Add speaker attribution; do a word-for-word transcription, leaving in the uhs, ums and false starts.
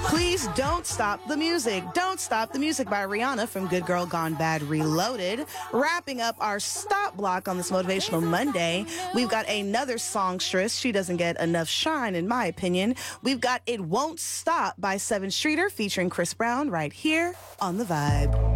Speaker 1: Please Don't Stop the Music. Don't Stop the Music by Rihanna from Good Girl Gone Bad Reloaded. Wrapping up our stop block on this Motivational Monday, we've got another songstress. She doesn't get enough shine, in my opinion. We've got It Won't Stop by Seven Streeter featuring Chris Brown right here on The Vibe.